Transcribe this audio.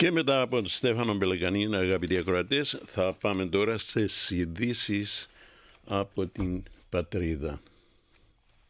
Και μετά από τον Στέφανο Πελεκανή, αγαπητοί ακροατές, θα πάμε τώρα στις ειδήσεις από την πατρίδα.